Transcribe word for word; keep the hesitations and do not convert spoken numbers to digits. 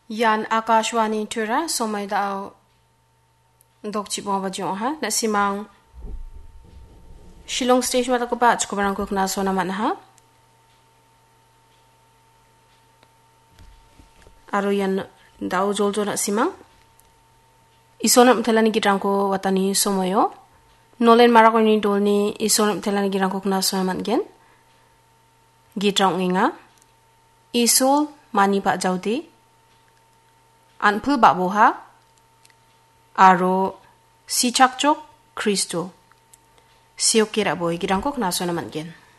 Yan Akashwani Tura somay dao dokchi bo ba jo ha na simang Shillong station mata ko ba ko barang ko na so naman ha aro yan dao jol jol na simang isonam thalani gitrang ko watani somoyo nolen mara ko ni dolni isonam thalani girang ko na so naman gen gitrang nginga isol mani pa jauti Anpul baboha aro si chakchok Kristo siok kira boy girang ko na so naman gen